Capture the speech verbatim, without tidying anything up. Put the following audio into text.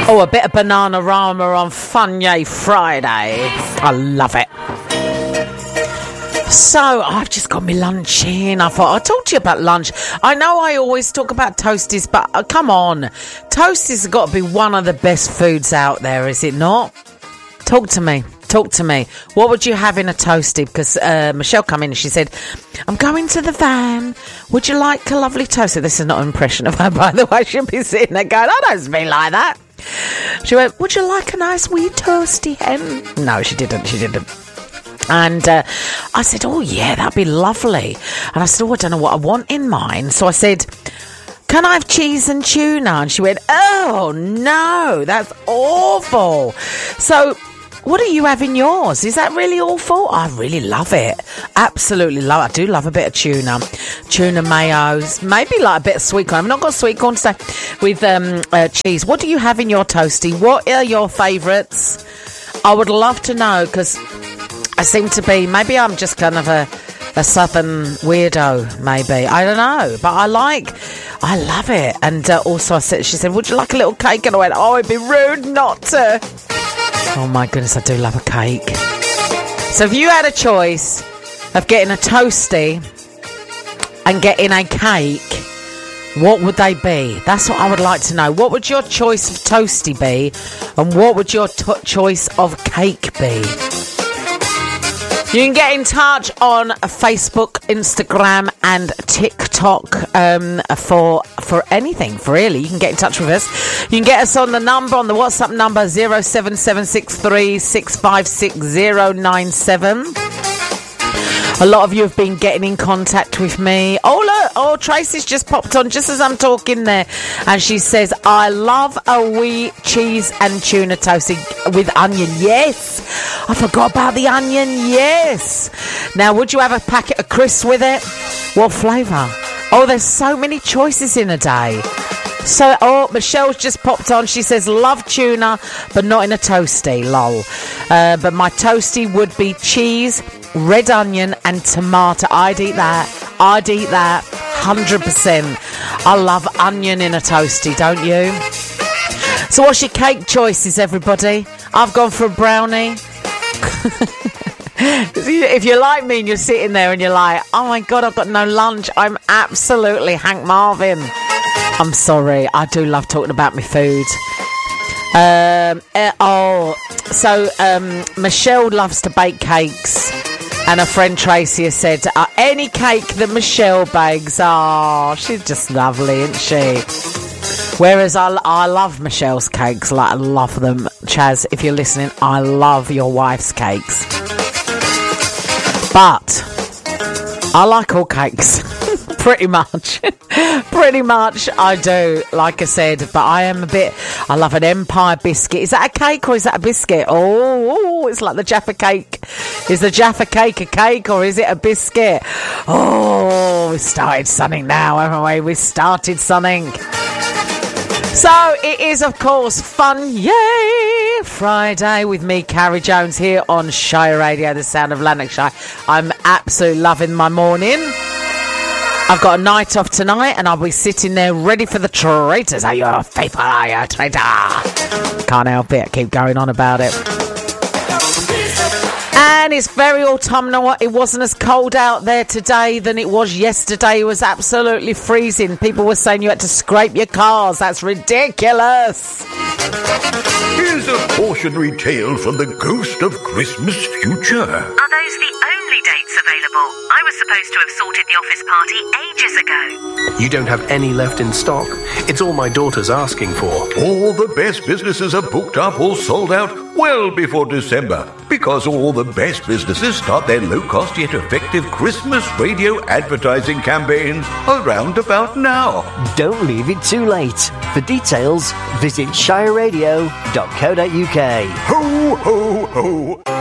Oh, a bit of Bananarama on Funyay Friday. I love it. So, I've just got my lunch in. I thought I'd talk to you about lunch. I know I always talk about toasties, but uh, come on. Toasties have got to be one of the best foods out there, is it not? Talk to me. Talk to me. What would you have in a toastie? Because uh, Michelle came in and she said, I'm going to the van. Would you like a lovely toastie? This is not an impression of her, by the way. She'll be sitting there going, I don't speak like that. She went, would you like a nice wee toasty hen? No, she didn't. She didn't. And uh, I said, oh, yeah, that'd be lovely. And I said, oh, I don't know what I want in mine. So I said, can I have cheese and tuna? And she went, oh, no, that's awful. So what do you have in yours? Is that really awful? I really love it. Absolutely love it. I do love a bit of tuna. Tuna mayos. Maybe like a bit of sweet corn. I've not got sweet corn today with um, uh, cheese. What do you have in your toastie? What are your favourites? I would love to know, because I seem to be, maybe I'm just kind of a, a southern weirdo, maybe. I don't know. But I like, I love it. And uh, also I said, she said, would you like a little cake? And I went, oh, it'd be rude not to. Oh my goodness, I do love a cake. So if you had a choice of getting a toastie and getting a cake, what would they be? That's what I would like to know. What would your choice of toastie be? And what would your t- choice of cake be? You can get in touch on Facebook, Instagram and TikTok um, for for anything, for really. You can get in touch with us. You can get us on the number, on the WhatsApp number, zero seven seven six three six five six zero nine seven. A lot of you have been getting in contact with me. Oh, look. Oh, Tracy's just popped on just as I'm talking there. And she says, I love a wee cheese and tuna toastie with onion. Yes. I forgot about the onion. Yes. Now, would you have a packet of crisps with it? What flavour? Oh, there's so many choices in a day. So, oh, Michelle's just popped on. She says, love tuna, but not in a toastie, lol. Uh, but my toastie would be cheese, red onion and tomato. I'd eat that. I'd eat that. one hundred percent. I love onion in a toastie, don't you? So what's your cake choices, everybody? I've gone for a brownie. If you're like me and you're sitting there and you're like, oh my God, I've got no lunch. I'm absolutely Hank Marvin. I'm sorry. I do love talking about my food. Um, uh, oh, so um, Michelle loves to bake cakes. And her friend Tracy has said, uh, any cake that Michelle bakes, oh, she's just lovely, isn't she? Whereas I, I love Michelle's cakes, like I love them. Chaz, if you're listening, I love your wife's cakes. But I like all cakes. Pretty much. Pretty much I do, like I said. But I am a bit, I love an Empire biscuit. Is that a cake or is that a biscuit? Oh, it's like the Jaffa cake. Is the Jaffa cake a cake or is it a biscuit? Oh, we started something now, haven't we? We started something. So it is, of course, Fun Yay Friday with me, Carrie Jones, here on Shire Radio, the sound of Lanarkshire. I'm absolutely loving my morning. I've got a night off tonight and I'll be sitting there ready for the traitors. Are you a faithful? Are you a traitor? Can't help it. Keep going on about it. And it's very autumnal. It wasn't as cold out there today than it was yesterday. It was absolutely freezing. People were saying you had to scrape your cars. That's ridiculous. Here's a cautionary tale from the ghost of Christmas future. Are those the only dates available? I was supposed to have sorted the office party ages ago. You don't have any left in stock. It's all my daughter's asking for. All the best businesses are booked up or sold out well before December, because all the best businesses start their low-cost yet effective Christmas radio advertising campaigns around about now. Don't leave it too late. For details, visit shire radio dot co dot uk. Ho, ho, ho.